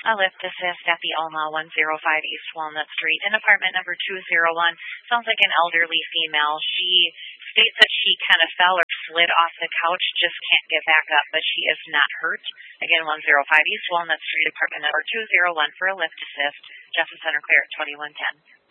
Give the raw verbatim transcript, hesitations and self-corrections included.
A lift assist at the Alma one oh five East Walnut Street in apartment number two oh one. Sounds like an elderly female. She states that she kind of fell or slid off the couch, just can't get back up, but she is not hurt. Again, one oh five East Walnut Street, apartment number two oh one for a lift assist. Justice Center clear at twenty-one ten.